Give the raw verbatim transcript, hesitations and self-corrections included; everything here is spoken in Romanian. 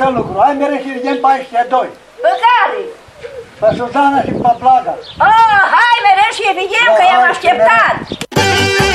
așa lucru. Hai mereu și rigem pe ăștia doi. Pe care? Pe Suzana și pe Plaga. Ah, hai!